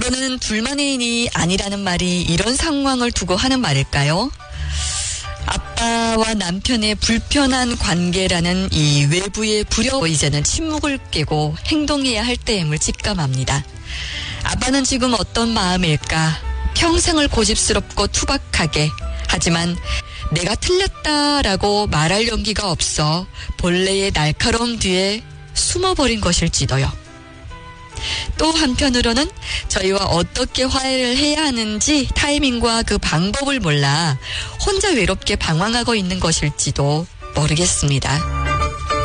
때로는 둘만의 인이 아니라는 말이 이런 상황을 두고 하는 말일까요? 아빠와 남편의 불편한 관계라는 이 외부의 불여 이제는 침묵을 깨고 행동해야 할 때임을 직감합니다. 아빠는 지금 어떤 마음일까? 평생을 고집스럽고 투박하게 하지만 내가 틀렸다라고 말할 용기가 없어 본래의 날카로움 뒤에 숨어버린 것일지도요. 또 한편으로는 저희와 어떻게 화해를 해야 하는지 타이밍과 그 방법을 몰라 혼자 외롭게 방황하고 있는 것일지도 모르겠습니다.